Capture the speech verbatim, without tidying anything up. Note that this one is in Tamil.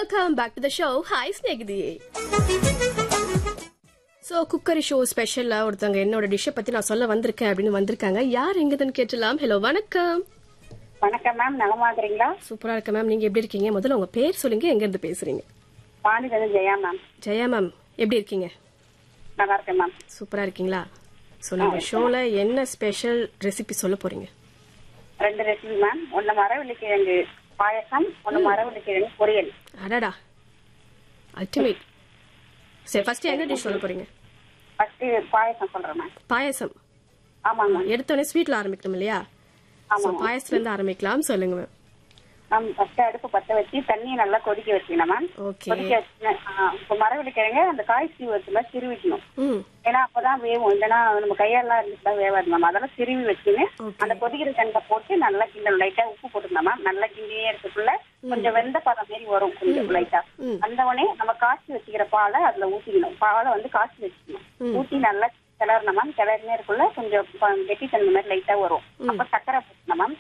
Welcome back to the show. Hi ஸ்நேகிதியே. So cookery show ஸ்பெஷல்ல ஒருத்தவங்க என்னோட டிஷ்ஷை பத்தி நான் சொல்ல வந்திருக்கேன் அப்படின்னு வந்திருக்காங்க. யார் எங்கதுன்னு கேட்டலாம். ஹலோ, வணக்கம். வணக்கம் மேம், நலமா இருக்கிறீங்களா? சூப்பரா இருக்க மேம். நீங்க எப்படி இருக்கீங்க? முதல்ல உங்க பேர் சொல்லுங்க, எங்க இருந்து பேசுறீங்க? பாண்டியில ஜெயா மேம். ஜெயா மேம், எப்படி இருக்கீங்க? நல்லா இருக்கேன் மேம். சூப்பரா இருக்கீங்களா? ஸோ நம்ம ஷோல என்ன ஸ்பெஷல் ரெசிபி சொல்ல போறீங்க? ரெண்டு ரெசிபி மேம். ஒன்னு மரவள்ளிக்கிழங்கு பாயசம், ஒன்னு மரவள்ளிக்கிழங்கு பொரியல். அடடா, அல்டிமேட். சரி, ஃபர்ஸ்ட் என்ன டிஷ் சொல்ல போறீங்க? ஃபர்ஸ்ட் பாயசம் சொல்றேன் மேம். பாயசம். ஆமாங்க மேம். எடுத்தோடனே ஸ்வீட்ல ஆரம்பிக்கணும் இல்லையா? ஆமா. பாயசத்துல இருந்து ஆரம்பிக்கலாம், சொல்லுங்க மேம். மேம் ஃபர்ஸ்ட் அடுப்பு பத்த வச்சு தண்ணியை நல்லா கொதிக்க வச்சுக்கணும் மேம். ஓகே. கொதிக்க வச்சு இப்போ மரவள்ளிக்கிழங்கு அந்த காய் சீவத்துல சிறுவிக்கணும். ம். ஏன்னா அப்பதான் வேவும், இல்லைன்னா நம்ம கையெல்லாம் இருந்துட்டு வேவாது மேம். அதெல்லாம் சிறுவி வச்சுன்னு Okay. அந்த கொதிக்கிற தண்ணை போட்டு நல்லா கிண்டணும். லைட்டா உப்பு போட்டுக்கலாம் மேம். நல்லா கிண்டியே இருக்கக்குள்ள கொஞ்சம் வெந்த பதம் மாரி வரும் கொஞ்சம் லைட்டா. அந்த உடனே நம்ம காய்ச்சி வச்சுக்கிற பாலை அதுல ஊத்திக்கணும். பாலை வந்து காய்ச்சி வச்சுக்கணும். ஊத்தி நல்லா கிளறணும் மேம். கிளறினே இருக்குள்ள கொஞ்சம் கெட்டி தண்ணி மாதிரி லைட்டா வரும். அப்ப சக்கரை போட்டணும் மேம்.